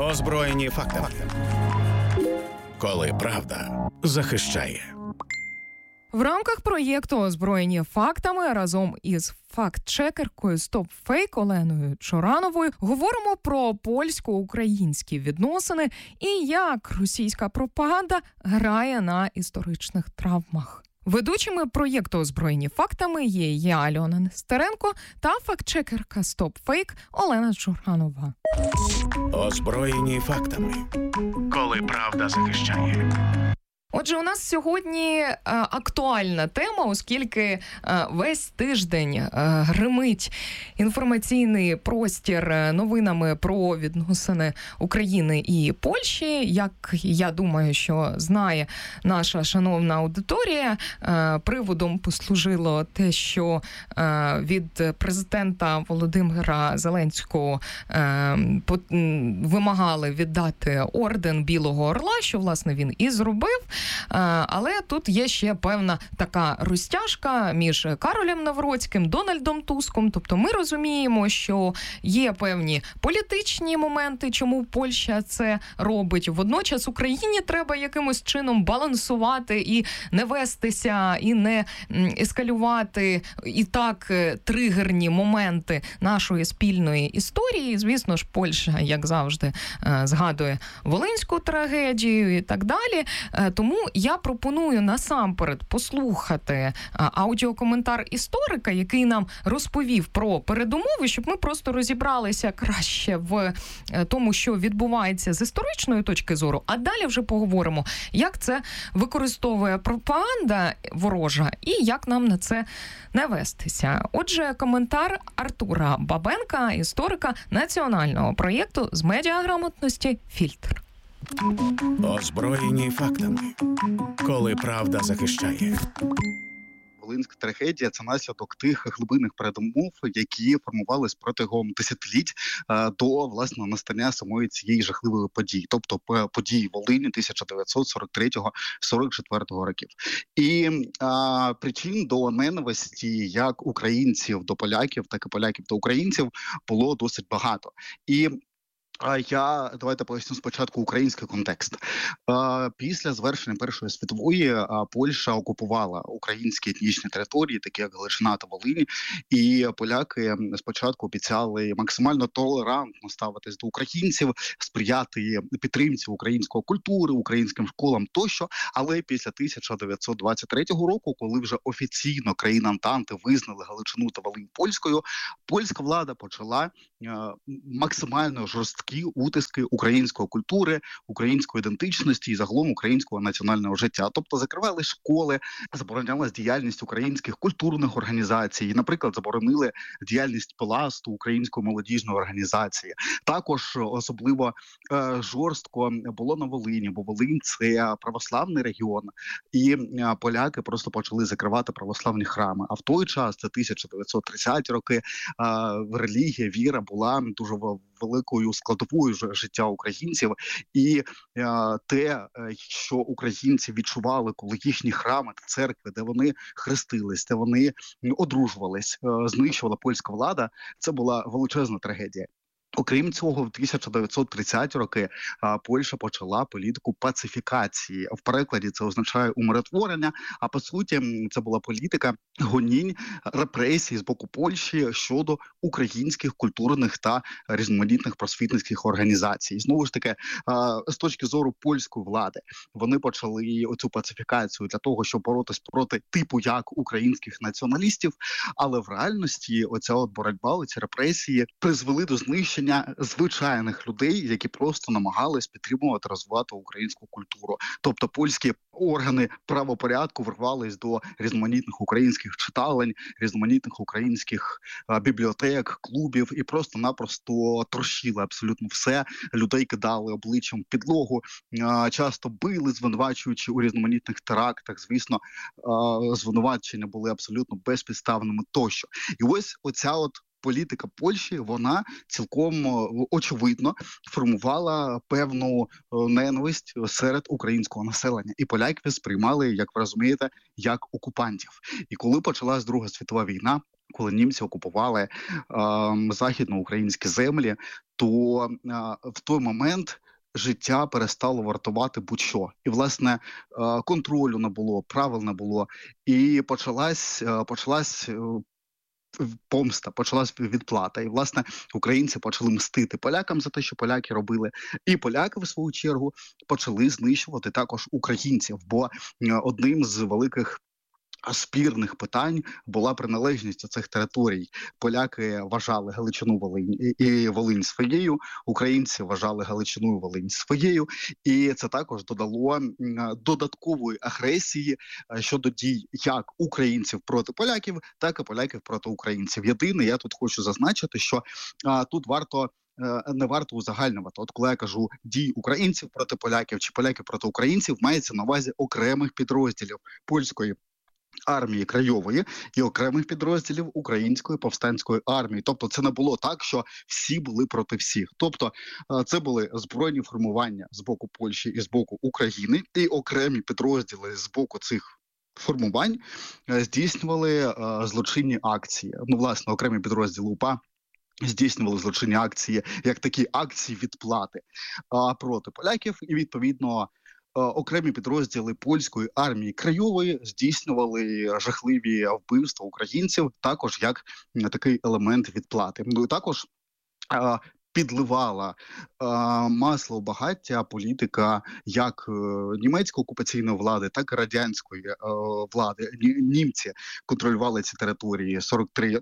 Озброєні фактами. Коли правда захищає. В рамках проєкту «Озброєні фактами» разом із факт-чекеркою «Стоп-фейк» Оленою Чорановою говоримо про польсько-українські відносини і як російська пропаганда грає на історичних травмах. Ведучими проєкту «Озброєні фактами» є я, Альона Нестеренко, та факт-чекерка «Стоп-фейк» Олена Чоранова. Озброєні фактами. Коли правда захищає. Отже, у нас сьогодні актуальна тема, оскільки весь тиждень гримить інформаційний простір новинами про відносини України і Польщі. Як я думаю, що знає наша шановна аудиторія, приводом послужило те, що від президента Володимира Зеленського вимагали віддати орден Білого Орла, що, власне, він і зробив. Але тут є ще певна така розтяжка між Каролем Навроцьким, Дональдом Туском. Тобто ми розуміємо, що є певні політичні моменти, чому Польща це робить. Водночас Україні треба якимось чином балансувати і не вестися, і не ескалювати і так тригерні моменти нашої спільної історії. Звісно ж, Польща, як завжди, згадує Волинську трагедію і так далі. Тому я пропоную насамперед послухати аудіокоментар історика, який нам розповів про передумови, щоб ми просто розібралися краще в тому, що відбувається з історичної точки зору, а далі вже поговоримо, як це використовує пропаганда ворожа і як нам на це не вестися. Отже, коментар Артура Бабенка, історика національного проєкту з медіаграмотності «Фільтр». Озброєні фактами. Коли правда захищає. Волинська трагедія – це наслідок тих глибинних передумов, які формувались протягом десятиліть до, власне, настання самої цієї жахливої події, тобто події Волині 1943-44 років. І причин до ненависті як українців до поляків, так і поляків до українців було досить багато. І давайте поясню спочатку український контекст. Після завершення Першої світової Польща окупувала українські етнічні території, такі як Галичина та Волинь, і поляки спочатку обіцяли максимально толерантно ставитись до українців, сприяти підтримці української культури, українським школам тощо, але після 1923 року, коли вже офіційно країни Антанти визнали Галичину та Волинь польською, польська влада почала максимально жорсткі утиски української культури, української ідентичності і загалом українського національного життя. Тобто закривали школи, заборонялась діяльність українських культурних організацій, наприклад, заборонили діяльність Пласту, української молодіжної організації. Також особливо жорстко було на Волині, бо Волинь – це православний регіон, і поляки просто почали закривати православні храми. А в той час, це 1930-ті роки, релігія, віра була дуже великою складовою життя українців, і те, що українці відчували, коли їхні храми та церкви, де вони хрестились, де вони одружувались, знищувала польська влада, це була величезна трагедія. Окрім цього, в 1930-ті роки Польща почала політику пацифікації. В перекладі це означає умиротворення, а по суті це була політика гонінь, репресій з боку Польщі щодо українських культурних та різноманітних просвітницьких організацій. Знову ж таки, з точки зору польської влади, вони почали оцю пацифікацію для того, щоб боротись проти типу як українських націоналістів, але в реальності оця от боротьба, оці репресії призвели до знищення звичайних людей, які просто намагались підтримувати, розвивати українську культуру. Тобто польські органи правопорядку врвались до різноманітних українських читалень, різноманітних українських бібліотек, клубів і просто-напросто трощили абсолютно все. Людей кидали обличчям в підлогу, часто били, звинувачуючи у різноманітних терактах. Звісно, звинувачення були абсолютно безпідставними тощо. І ось оця от політика Польщі, вона цілком очевидно формувала певну ненависть серед українського населення. І поляків сприймали, як ви розумієте, як окупантів. І коли почалась Друга світова війна, коли німці окупували західноукраїнські землі, то в той момент життя перестало вартувати будь-що. І, власне, контролю не було, правил не було. І почалась помста, почалась відплата. І, власне, українці почали мстити полякам за те, що поляки робили. І поляки, в свою чергу, почали знищувати також українців. Бо одним з великих спірних питань була приналежність цих територій. Поляки вважали Галичину, Волинь і Волинь своєю, українці вважали Галичину і Волинь своєю, і це також додало додаткової агресії щодо дій як українців проти поляків, так і поляків проти українців. Єдине, я тут хочу зазначити, що тут не варто узагальнювати. От коли я кажу дій українців проти поляків чи поляків проти українців, мається на увазі окремих підрозділів польської армії Крайової і окремих підрозділів Української повстанської армії. Тобто це не було так, що всі були проти всіх. Тобто це були збройні формування з боку Польщі і з боку України, і окремі підрозділи з боку цих формувань здійснювали злочинні акції. Ну, власне, окремі підрозділи УПА здійснювали злочинні акції, як такі акції відплати проти поляків, і, відповідно, окремі підрозділи польської армії Крайової здійснювали жахливі вбивства українців, також як такий елемент відплати. Ну і також підливала масло в багаття політика як німецької окупаційної влади, так і радянської влади. Німці контролювали ці території з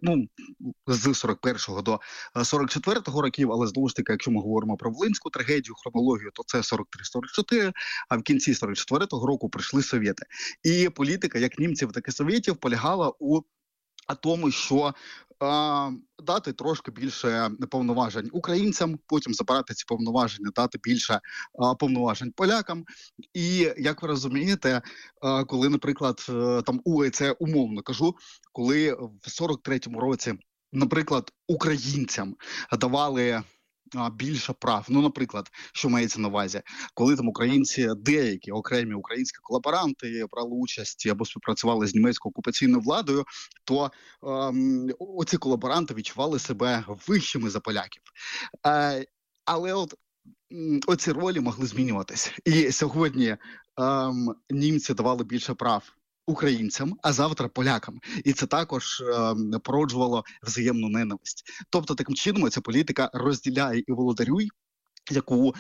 41-го до 44-го років, але знову ж таки, якщо ми говоримо про Волинську трагедію, хронологію, то це 43-44, а в кінці 44-го року прийшли совєти. І політика як німців, так і совєтів полягала у тому, що дати трошки більше повноважень українцям, потім забирати ці повноваження, дати більше повноважень полякам. І, як ви розумієте, коли, наприклад, там це умовно кажу, коли в 43-му році, наприклад, українцям давали більше прав. Ну, наприклад, що мається на увазі, коли там українці, деякі окремі українські колаборанти брали участь або співпрацювали з німецькою окупаційною владою, то оці колаборанти відчували себе вищими за поляків. Але оці ролі могли змінюватись. І сьогодні німці давали більше прав українцям, а завтра полякам. І це також породжувало взаємну ненависть. Тобто, таким чином, ця політика розділяє і володарюй, яку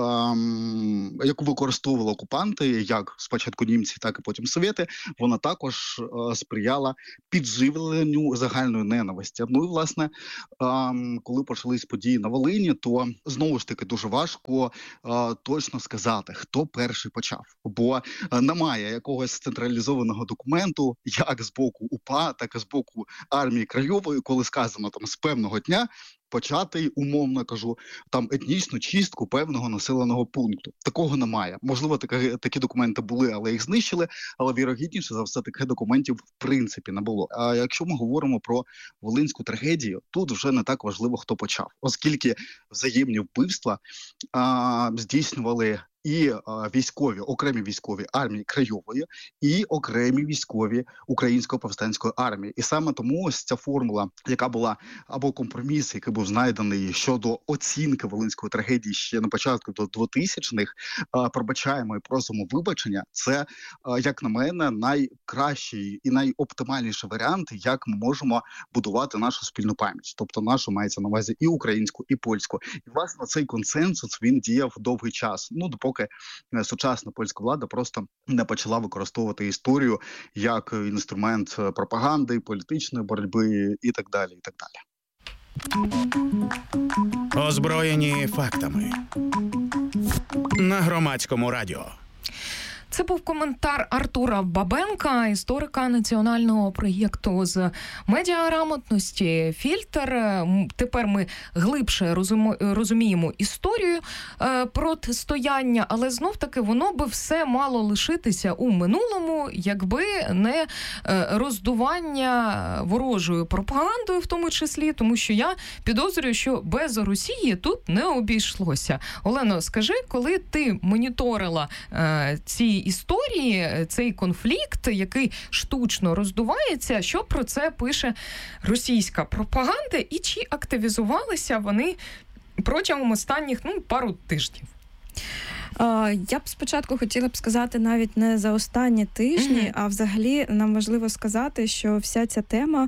використовували окупанти, як спочатку німці, так і потім совєти, вона також сприяла підживленню загальної ненависті. Ну і, власне, коли почались події на Волині, то, знову ж таки, дуже важко точно сказати, хто перший почав. Бо немає якогось централізованого документу, як з боку УПА, так і з боку армії Крайової, коли сказано там з певного дня почати, умовно кажу, там етнічну чистку певного населеного пункту. Такого немає. Можливо, такі документи були, але їх знищили, але вірогідніше за все таких документів в принципі не було. А якщо ми говоримо про Волинську трагедію, тут вже не так важливо, хто почав, оскільки взаємні вбивства здійснювали і окремі військові армії Крайової, і окремі військові Української повстанської армії. І саме тому ось ця формула, яка була, або компроміс, який був знайдений щодо оцінки Волинської трагедії ще на початку до 2000-х, пробачаємо і просимо вибачення, це, як на мене, найкращий і найоптимальніший варіант, як ми можемо будувати нашу спільну пам'ять. Тобто нашу мається на увазі і українську, і польську. І, власне, цей консенсус, він діяв довгий час. Ну, допоки сучасна польська влада просто не почала використовувати історію як інструмент пропаганди, політичної боротьби і так далі, і так далі. Озброєні фактами. На Громадському радіо. Це був коментар Артура Бабенка, історика національного проєкту з медіаграмотності «Фільтр». Тепер ми глибше розуміємо історію протистояння, але знов-таки воно би все мало лишитися у минулому, якби не роздування ворожою пропагандою, в тому числі, тому що я підозрюю, що без Росії тут не обійшлося. Олено, скажи, коли ти моніторила ці історії, цей конфлікт, який штучно роздувається, що про це пише російська пропаганда і чи активізувалися вони протягом останніх пару тижнів? Я б спочатку хотіла б сказати навіть не за останні тижні, а взагалі нам важливо сказати, що вся ця тема,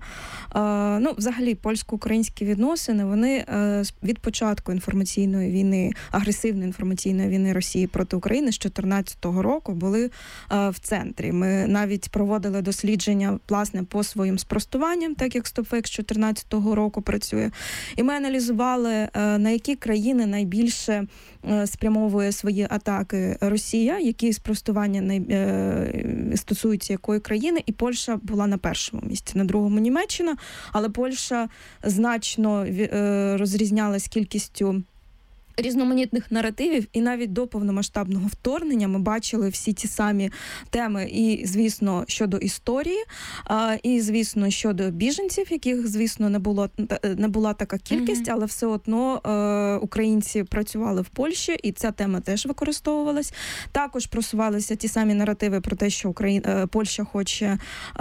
взагалі польсько-українські відносини, вони від початку інформаційної війни, агресивної інформаційної війни Росії проти України з 2014 року були в центрі. Ми навіть проводили дослідження, власне, по своїм спростуванням, так як StopFake з 2014 року працює. І ми аналізували, на які країни найбільше спрямовує свої атаки Росія, які спростування стосуються якої країни, і Польща була на першому місці, на другому Німеччина, але Польща значно розрізнялась кількістю різноманітних наративів, і навіть до повномасштабного вторгнення ми бачили всі ті самі теми, і, звісно, щодо історії, і, звісно, щодо біженців, яких, звісно, не була така кількість, але все одно українці працювали в Польщі, і ця тема теж використовувалась. Також просувалися ті самі наративи про те, що Польща хоче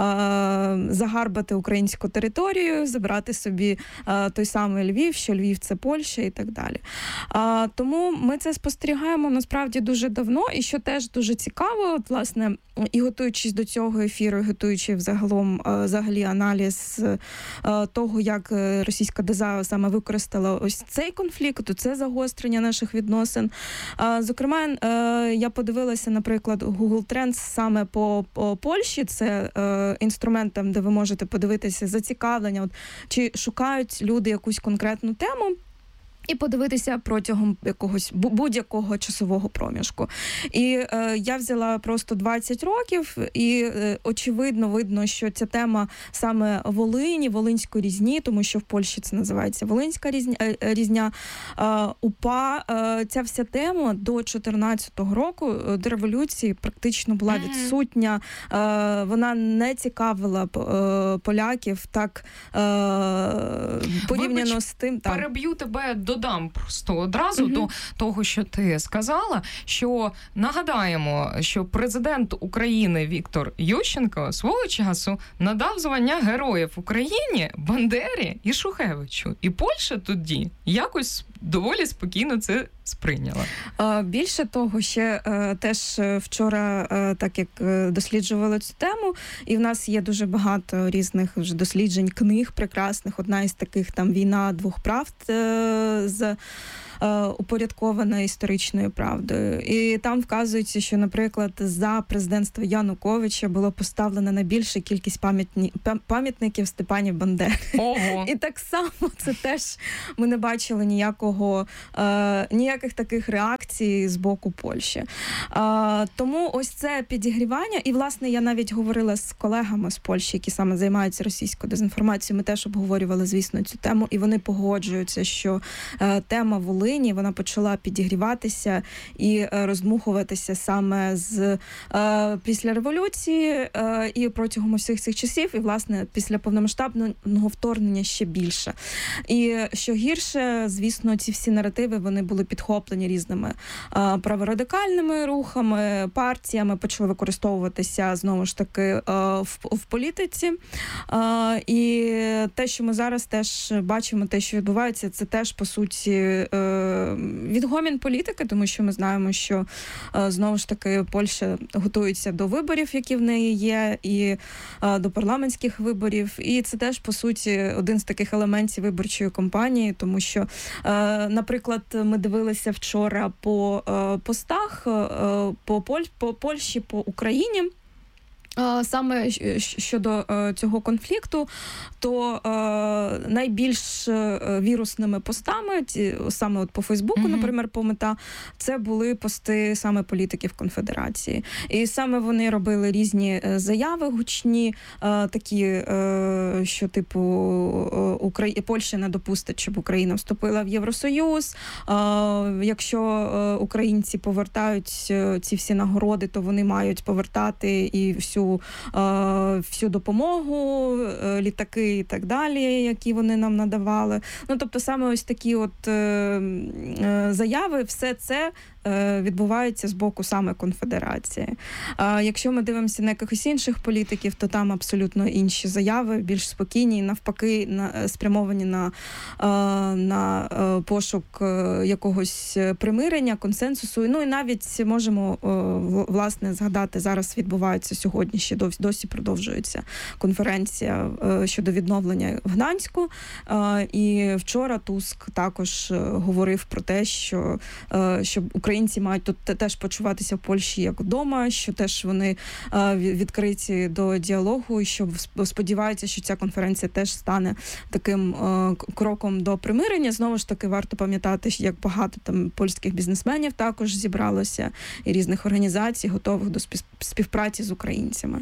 загарбати українську територію, забрати собі той самий Львів, що Львів – це Польща і так далі. Тому ми це спостерігаємо насправді дуже давно, і що теж дуже цікаво, власне, і готуючись до цього ефіру, готуючи взагалі аналіз того, як російська ДЗА саме використала ось цей конфлікт, це загострення наших відносин. Зокрема, я подивилася, наприклад, Google Trends саме по Польщі, це інструментом, де ви можете подивитися зацікавлення, чи шукають люди якусь конкретну тему, і подивитися протягом якогось будь-якого часового проміжку. І я взяла просто 20 років, і очевидно видно, що ця тема саме Волині, Волинської різні, тому що в Польщі це називається Волинська різня, УПА. Ця вся тема до 2014 року, до революції, практично була відсутня. Вона не цікавила поляків так порівняно з тим. Переб'ю тебе, додам просто одразу до того, що ти сказала, що нагадаємо, що президент України Віктор Ющенко свого часу надав звання Героїв Україні Бандері і Шухевичу. І Польща тоді якось доволі спокійно це сприйняла. Більше того, ще теж вчора, так як досліджували цю тему, і в нас є дуже багато різних вже досліджень, книг прекрасних. Одна із таких там «Війна двох правд» з упорядкована історичною правдою. І там вказується, що, наприклад, за президентства Януковича було поставлено найбільша кількість пам'ятників Степані Бандері. Ого. І так само це теж ми не бачили ніяких таких реакцій з боку Польщі. Тому ось це підігрівання. І, власне, я навіть говорила з колегами з Польщі, які саме займаються російською дезінформацією. Ми теж обговорювали, звісно, цю тему, і вони погоджуються, що тема Волині, вона почала підігріватися і роздмухуватися саме після революції і протягом усіх цих часів, і, власне, після повномасштабного вторгнення ще більше. І що гірше, звісно, ці всі наративи, вони були підхоплені різними праворадикальними рухами, партіями, почали використовуватися, знову ж таки, в політиці. І те, що ми зараз теж бачимо, те, що відбувається, це теж, по суті, відгомін політики, тому що ми знаємо, що, знову ж таки, Польща готується до виборів, які в неї є, і до парламентських виборів. І це теж, по суті, один з таких елементів виборчої кампанії, тому що, наприклад, ми дивилися вчора по постах по Польщі, по Україні. Саме щодо цього конфлікту, то найбільш вірусними постами, саме от по Фейсбуку, наприклад, по Мета, це були пости саме політиків Конфедерації. І саме вони робили різні заяви гучні, такі, що типу Польща не допустить, щоб Україна вступила в Євросоюз. Якщо українці повертають ці всі нагороди, то вони мають повертати і всю допомогу, літаки і так далі, які вони нам надавали. Ну, тобто саме ось такі от заяви, все це відбувається з боку саме Конфедерації. Якщо ми дивимося на якихось інших політиків, то там абсолютно інші заяви, більш спокійні, навпаки, спрямовані на пошук якогось примирення, консенсусу. Ну і навіть можемо, власне, згадати, зараз відбувається сьогодні, ще досі продовжується конференція щодо відновлення в Гданську. І вчора Туск також говорив про те, що українці мають тут теж почуватися в Польщі як вдома, що теж вони відкриті до діалогу, і що сподіваються, що ця конференція теж стане таким кроком до примирення. Знову ж таки, варто пам'ятати, як багато там польських бізнесменів також зібралося і різних організацій, готових до співпраці з українцями.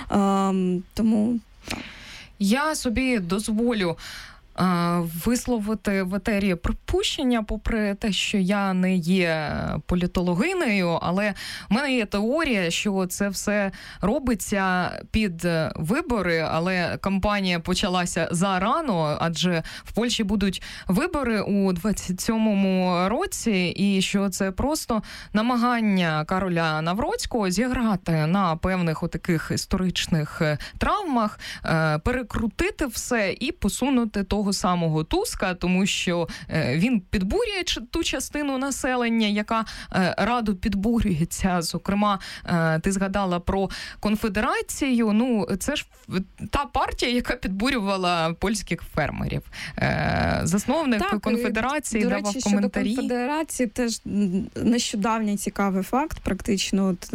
Тому так. Я собі дозволю висловити в етері припущення, попри те, що я не є політологинею, але в мене є теорія, що це все робиться під вибори, але кампанія почалася зарано, адже в Польщі будуть вибори у 27-му році, і що це просто намагання Кароля Навроцького зіграти на певних отаких історичних травмах, перекрутити все і посунути того самого Туска, тому що він підбурює ту частину населення, яка радо підбурюється. Зокрема, ти згадала про Конфедерацію. Ну, це ж та партія, яка підбурювала польських фермерів. Засновник так, Конфедерації давав коментарі. До речі, щодо Конфедерації теж нещодавній цікавий факт. Практично от,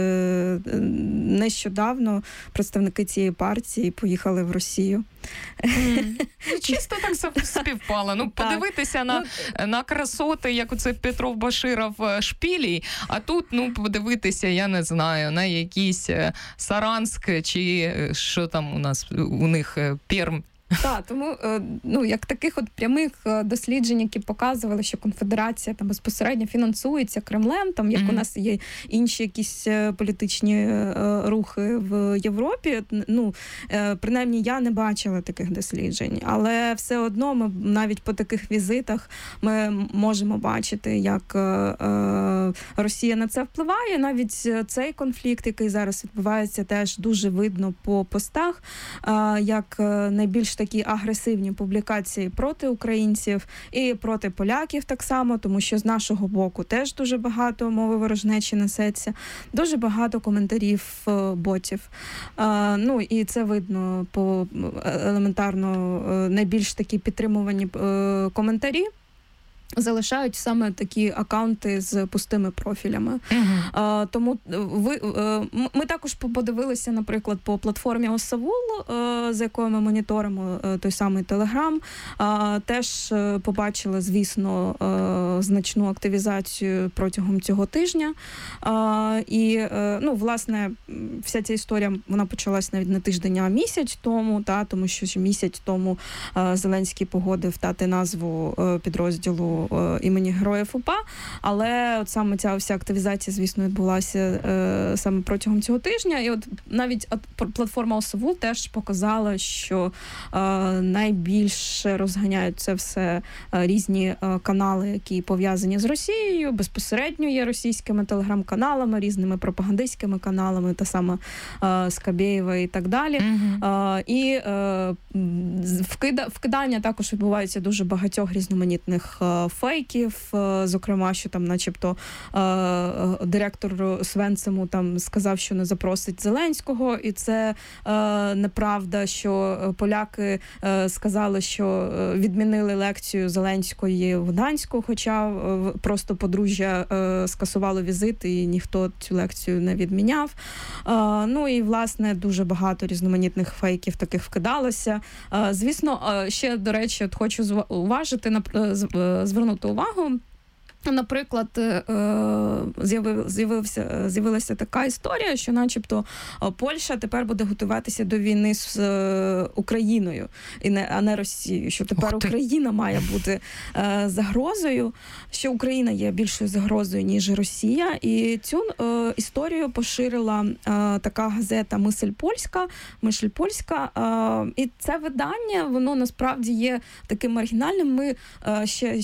нещодавно представники цієї партії поїхали в Росію. Чисто так співпало. Ну, подивитися на красоти, як оце Петров Баширов шпілі, а тут, ну, подивитися, я не знаю, на якийсь Саранск, чи що там у них, Пермь. Так, тому, ну, як таких от прямих досліджень, які показували, що Конфедерація там безпосередньо фінансується Кремлем, там, як у нас є інші якісь політичні рухи в Європі, ну, принаймні я не бачила таких досліджень, але все одно ми навіть по таких візитах ми можемо бачити, як Росія на це впливає. Навіть цей конфлікт, який зараз відбувається, теж дуже видно по постах, як найбільш такі агресивні публікації проти українців і проти поляків так само, тому що з нашого боку теж дуже багато мови ворожнечі несеться, дуже багато коментарів ботів. Ну і це видно по елементарно найбільш такі підтримувані коментарі залишають саме такі акаунти з пустими профілями. Тому ми також подивилися, наприклад, по платформі Осавул, за якою ми моніторимо той самий Телеграм. Теж побачили, звісно, значну активізацію протягом цього тижня. І, ну, власне, вся ця історія, вона почалась навіть не тиждень, а місяць тому, тому що місяць тому Зеленський погодив дати назву підрозділу імені Героїв УПА, але от саме ця вся активізація, звісно, відбулася саме протягом цього тижня. І от навіть платформа Осавул теж показала, що найбільше розганяють це все різні канали, які пов'язані з Росією, безпосередньо є російськими телеграм-каналами, різними пропагандистськими каналами, та саме Скабєєва і так далі. І вкидання також відбувається дуже багатьох різноманітних фейків, зокрема, що там начебто директор Свенцему там сказав, що не запросить Зеленського, і це неправда, що поляки сказали, що відмінили лекцію Зеленської в Гданську, хоча просто подружжя скасувало візит і ніхто цю лекцію не відміняв. Ну і, власне, дуже багато різноманітних фейків таких вкидалося. Звісно, ще, до речі, от хочу звернути увагу. Наприклад, з'явилася така історія, що начебто Польща тепер буде готуватися до війни з Україною, а не Росією, що тепер Україна має бути загрозою, що Україна є більшою загрозою, ніж Росія. І цю історію поширила така газета «Мисль Польська». І це видання, воно насправді є таким маргінальним. Ми ще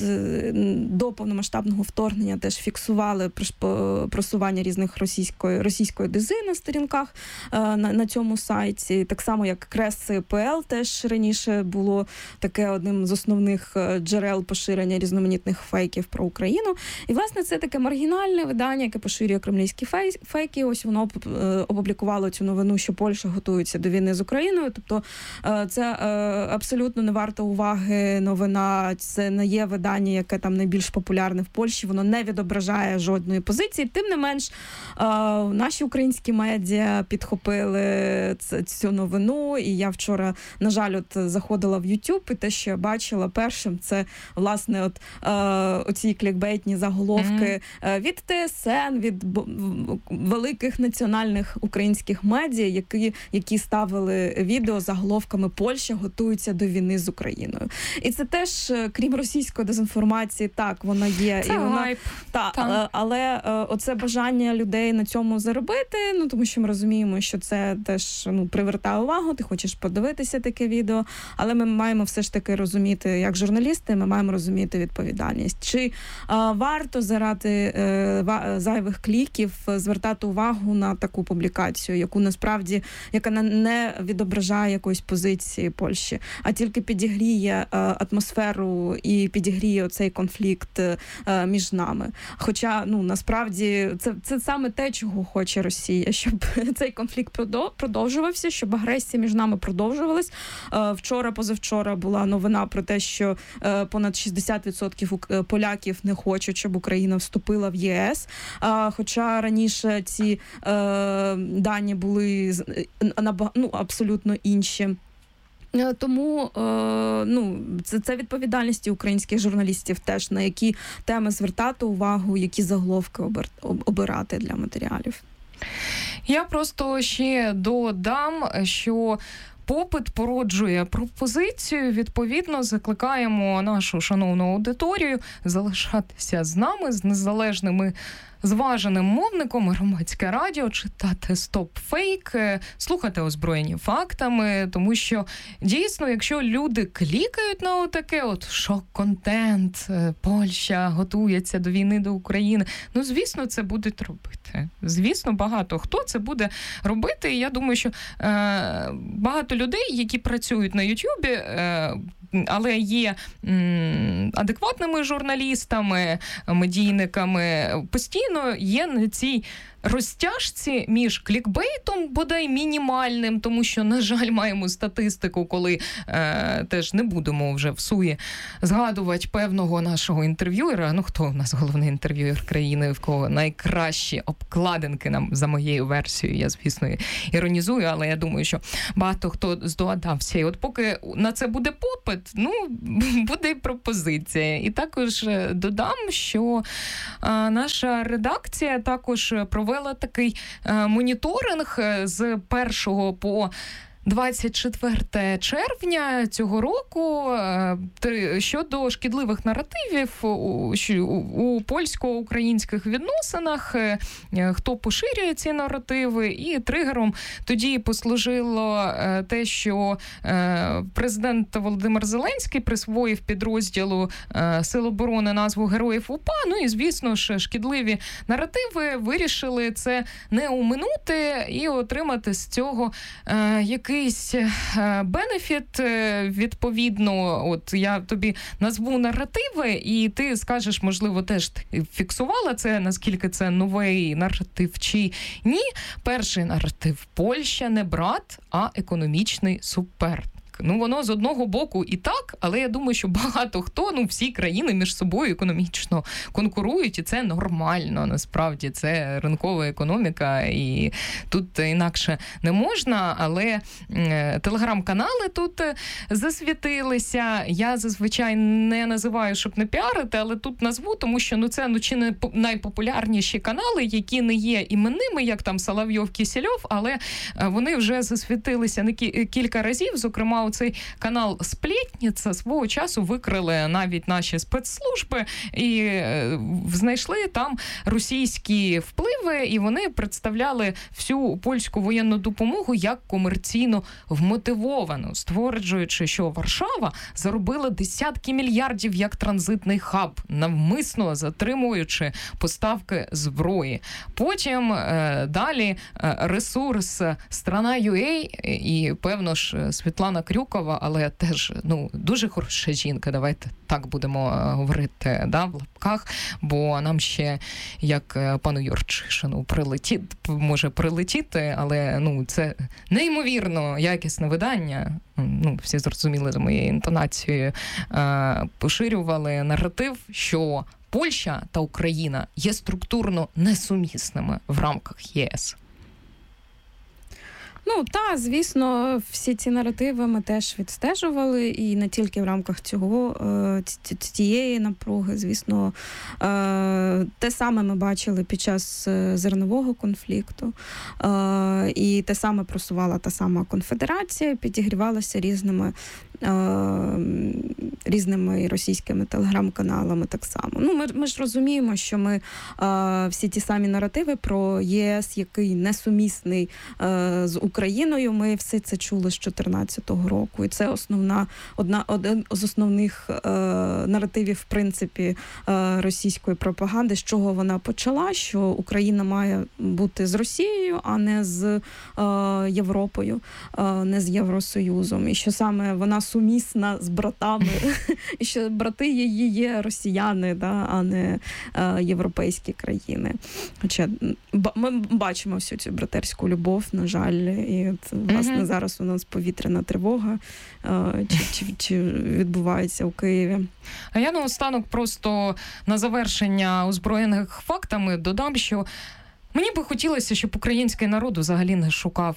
до повномасштабного вторгнення теж фіксували просування різних російської дези на сторінках на цьому сайті. Так само, як Креси.пл теж раніше було таке одним з основних джерел поширення різноманітних фейків про Україну. І, власне, це таке маргінальне видання, яке поширює кремлівські фейки. Ось воно опублікувало цю новину, що Польща готується до війни з Україною. Тобто це абсолютно не варта уваги новина. Це не є видання, яке там найбільш популярне в Польщі, воно не відображає жодної позиції. Тим не менш, наші українські медіа підхопили цю новину, і я вчора, на жаль, заходила в YouTube, і те, що я бачила першим, це, власне, оці клікбейтні заголовки від ТСН, від великих національних українських медіа, які ставили відео заголовками «Польща готується до війни з Україною». І це теж, крім російської дезінформації, так, вона є. Це гайп. Але оце бажання людей на цьому заробити, тому що ми розуміємо, що це теж привертає увагу, ти хочеш подивитися таке відео, але ми маємо все ж таки розуміти, як журналісти, ми маємо розуміти відповідальність. Чи варто заради зайвих кліків звертати увагу на таку публікацію, яка не відображає якоїсь позиції Польщі, а тільки підігріє атмосферу і підігріє оцей конфлікт між нами. Хоча, насправді, це саме те, чого хоче Росія, щоб цей конфлікт продовжувався, щоб агресія між нами продовжувалась. Позавчора була новина про те, що понад 60% поляків не хочуть, щоб Україна вступила в ЄС. Хоча раніше ці дані були абсолютно інші. Тому це відповідальність українських журналістів теж, на які теми звертати увагу, які заголовки обирати для матеріалів. Я просто ще додам, що попит породжує пропозицію. Відповідно, закликаємо нашу шановну аудиторію залишатися з нами, з незалежними, зваженим мовником, Громадське радіо, читати «Стоп-фейк», слухати «Озброєні фактами», тому що, дійсно, якщо люди клікають на отаке, шок-контент, Польща готується до війни до України, звісно, це будуть робити. Звісно, багато хто це буде робити, і я думаю, що багато людей, які працюють на Ютубі, але є адекватними журналістами, медійниками, постійно є на цій розтяжці між клікбейтом, бодай мінімальним, тому що, на жаль, маємо статистику, коли теж не будемо вже всує згадувати певного нашого інтерв'юера. Хто у нас головний інтерв'юер країни, в кого найкращі обкладинки, нам за моєю версією, я, звісно, іронізую, але я думаю, що багато хто здогадався. І от поки на це буде попит, буде і пропозиція. І також додам, що наша редакція також провела такий моніторинг з 1 по 24 червня цього року щодо шкідливих наративів у польсько-українських відносинах, хто поширює ці наративи, і тригером тоді послужило те, що президент Володимир Зеленський присвоїв підрозділу Сил оборони назву Героїв УПА, і, звісно ж, шкідливі наративи вирішили це не оминути і отримати з цього якийсь якийсь бенефіт, відповідно, от я тобі назву наративи, і ти скажеш, можливо, теж фіксувала це, наскільки це новий наратив чи ні. Перший наратив: Польща не брат, а економічний суперник. Ну, воно з одного боку і так, але я думаю, що багато хто, всі країни між собою економічно конкурують, і це нормально, насправді. Це ринкова економіка, і тут інакше не можна, але телеграм-канали тут засвітилися. Я зазвичай не називаю, щоб не піарити, але тут назву, тому що це чи не найпопулярніші канали, які не є іменними, як там Соловйов, Кісельов, але вони вже засвітилися кілька разів, зокрема, цей канал «Сплетниця» свого часу викрили навіть наші спецслужби і знайшли там російські впливи, і вони представляли всю польську воєнну допомогу як комерційно вмотивовану, стверджуючи, що Варшава заробила десятки мільярдів як транзитний хаб, навмисно затримуючи поставки зброї. Потім далі ресурс «Страна.ua» і, певно ж, Світлана Крюкова, але теж, дуже хороша жінка, давайте так будемо говорити, в лапках, бо нам ще, як пану Юрчишину, може прилетіти, але, це неймовірно якісне видання, всі зрозуміли за моєю інтонацією, поширювали наратив, що Польща та Україна є структурно несумісними в рамках ЄС. Звісно, всі ці наративи ми теж відстежували, і не тільки в рамках цієї напруги. Звісно, те саме ми бачили під час зернового конфлікту, і те саме просувала та сама конфедерація, підігрівалася різними російськими телеграм-каналами так само. Ми ж розуміємо, що ми всі ті самі наративи про ЄС, який несумісний з Україною, ми все це чули з 2014 року. І це один з основних наративів, в принципі, російської пропаганди, з чого вона почала, що Україна має бути з Росією, а не з Європою, не з Євросоюзом. І що саме вона сумісна з братами, і що брати її є росіяни, а не європейські країни. Хоча ми бачимо всю цю братерську любов, на жаль, і власне зараз у нас повітряна тривога, чи відбувається у Києві. А я наостанок просто на завершення озброєних фактами додам, що мені би хотілося, щоб український народ взагалі не шукав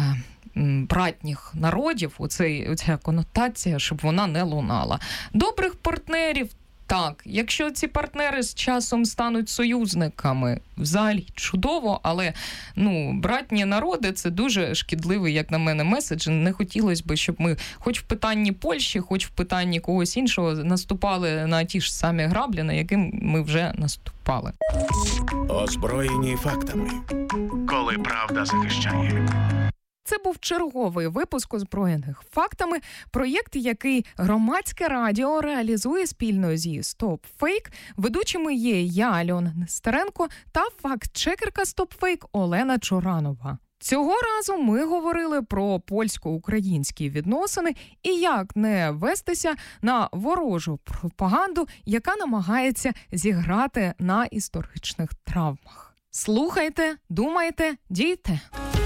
братніх народів, оця конотація, щоб вона не лунала. Добрих партнерів, так, якщо ці партнери з часом стануть союзниками, взагалі чудово, але, братні народи – це дуже шкідливий, як на мене, меседж. Не хотілося б, щоб ми хоч в питанні Польщі, хоч в питанні когось іншого наступали на ті ж самі граблі, на яким ми вже наступали. Озброєні фактами. Коли правда захищає. Це був черговий випуск «Озброєних фактами», проєкт, який Громадське радіо реалізує спільно зі Stop Fake. Ведучими є я, Альона Нестеренко, та факт-чекерка Stop Fake Олена Чоранова. Цього разу ми говорили про польсько-українські відносини і як не вестися на ворожу пропаганду, яка намагається зіграти на історичних травмах. Слухайте, думайте, дійте.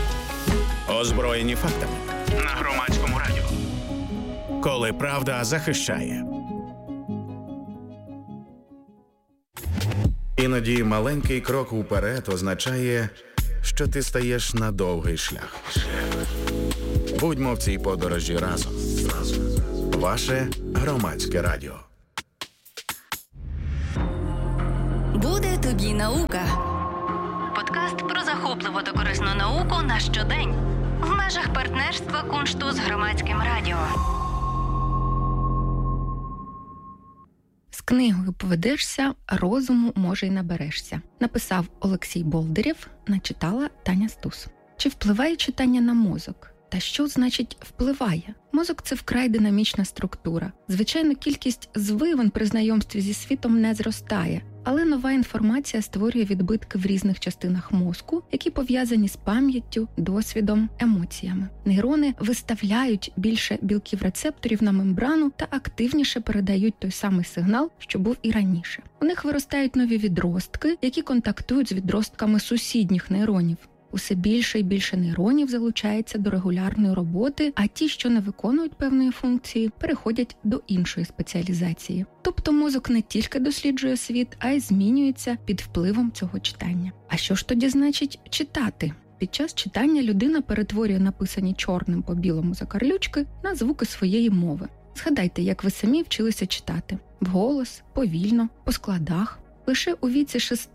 Озброєні фактами на Громадському радіо. Коли правда захищає. Іноді маленький крок уперед означає, що ти стаєш на довгий шлях. Будьмо в цій подорожі разом. Ваше Громадське радіо. Буде тобі наука. Подкаст про захопливу та корисну науку на щодень. В межах партнерства Куншту з Громадським радіо. З книгою поведешся, розуму, може, й наберешся. Написав Олексій Болдирєв, начитала Таня Стус. Чи впливає читання на мозок? Та що значить впливає? Мозок – це вкрай динамічна структура. Звичайно, кількість звивин при знайомстві зі світом не зростає, але нова інформація створює відбитки в різних частинах мозку, які пов'язані з пам'яттю, досвідом, емоціями. Нейрони виставляють більше білків рецепторів на мембрану та активніше передають той самий сигнал, що був і раніше. У них виростають нові відростки, які контактують з відростками сусідніх нейронів. Усе більше і більше нейронів залучається до регулярної роботи, а ті, що не виконують певної функції, переходять до іншої спеціалізації. Тобто мозок не тільки досліджує світ, а й змінюється під впливом цього читання. А що ж тоді значить читати? Під час читання людина перетворює написані чорним по білому закарлючки на звуки своєї мови. Згадайте, як ви самі вчилися читати. Вголос, повільно, по складах. Лише у віці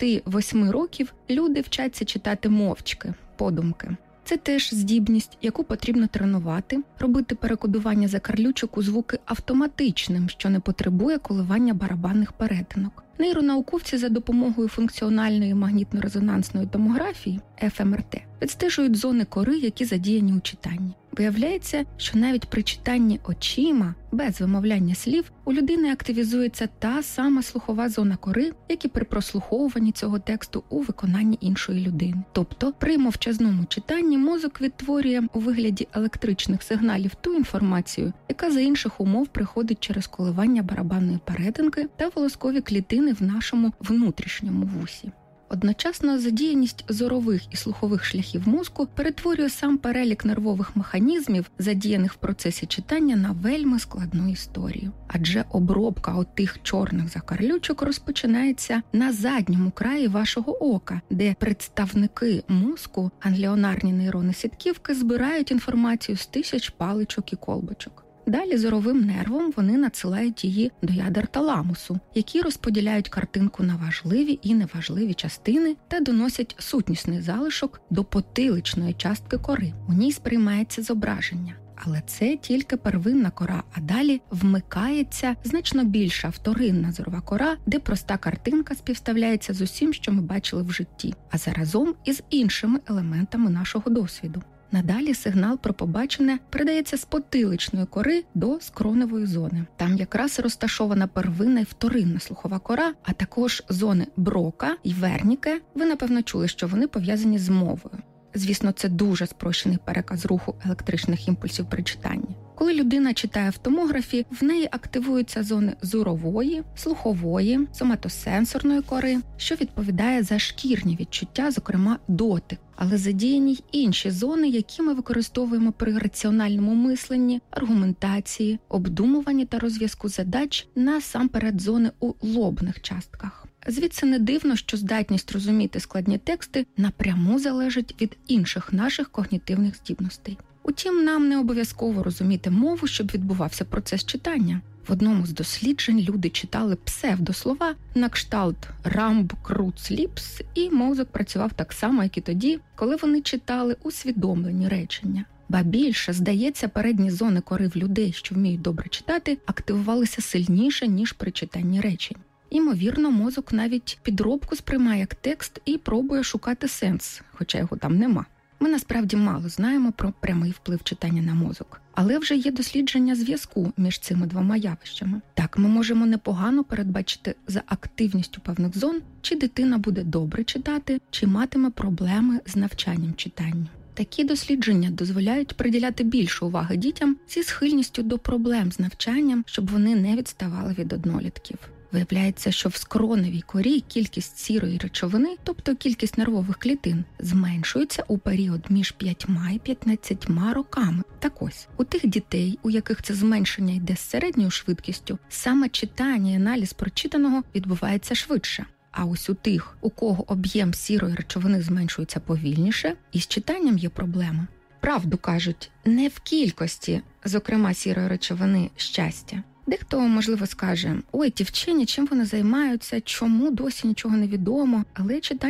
6-8 років люди вчаться читати мовчки, подумки. Це теж здібність, яку потрібно тренувати, робити перекодування закарлючок у звуки автоматичним, що не потребує коливання барабанних перетинок. Нейронауковці за допомогою функціональної магнітно-резонансної томографії ФМРТ відстежують зони кори, які задіяні у читанні. Виявляється, що навіть при читанні очима, без вимовляння слів, у людини активізується та сама слухова зона кори, як і при прослуховуванні цього тексту у виконанні іншої людини. Тобто, при мовчазному читанні мозок відтворює у вигляді електричних сигналів ту інформацію, яка за інших умов приходить через коливання барабанної перетинки та волоскові клітини в нашому внутрішньому вусі. Одночасно задіяність зорових і слухових шляхів мозку перетворює сам перелік нервових механізмів, задіяних в процесі читання, на вельми складну історію. Адже обробка отих чорних закарлючок розпочинається на задньому краї вашого ока, де представники мозку, гангліонарні нейрони сітківки, збирають інформацію з тисяч паличок і колбочок. Далі зоровим нервом вони надсилають її до ядер таламусу, які розподіляють картинку на важливі і неважливі частини та доносять сутнісний залишок до потиличної частки кори. У ній сприймається зображення. Але це тільки первинна кора, а далі вмикається значно більша вторинна зорова кора, де проста картинка співставляється з усім, що ми бачили в житті, а заразом із іншими елементами нашого досвіду. Надалі сигнал про побачене передається з потиличної кори до скроневої зони. Там якраз розташована первинна і вторинна слухова кора, а також зони Брока і Верніке. Ви, напевно, чули, що вони пов'язані з мовою. Звісно, це дуже спрощений переказ руху електричних імпульсів при читанні. Коли людина читає в томографі, в неї активуються зони зорової, слухової, соматосенсорної кори, що відповідає за шкірні відчуття, зокрема дотик. Але задіяні й інші зони, які ми використовуємо при раціональному мисленні, аргументації, обдумуванні та розв'язку задач, насамперед зони у лобних частках. Звідси не дивно, що здатність розуміти складні тексти напряму залежить від інших наших когнітивних здібностей. Утім, нам не обов'язково розуміти мову, щоб відбувався процес читання. В одному з досліджень люди читали псевдослова на кшталт «рамб круц ліпс», і мозок працював так само, як і тоді, коли вони читали усвідомлені речення. Ба більше, здається, передні зони кори в людей, що вміють добре читати, активувалися сильніше, ніж при читанні речень. Імовірно, мозок навіть підробку сприймає як текст і пробує шукати сенс, хоча його там нема. Ми насправді мало знаємо про прямий вплив читання на мозок. Але вже є дослідження зв'язку між цими двома явищами. Так, ми можемо непогано передбачити за активністю певних зон, чи дитина буде добре читати, чи матиме проблеми з навчанням читання. Такі дослідження дозволяють приділяти більше уваги дітям зі схильністю до проблем з навчанням, щоб вони не відставали від однолітків. Виявляється, що в скроневій корі кількість сірої речовини, тобто кількість нервових клітин, зменшується у період між 5 і 15 роками. Так ось, у тих дітей, у яких це зменшення йде з середньою швидкістю, саме читання і аналіз прочитаного відбувається швидше. А ось у тих, у кого об'єм сірої речовини зменшується повільніше, із читанням є проблеми. Правду кажуть, не в кількості, зокрема сірої речовини, щастя. Дехто, можливо, скаже, ой, ті вчені, чим вони займаються, чому досі нічого не відомо, але читання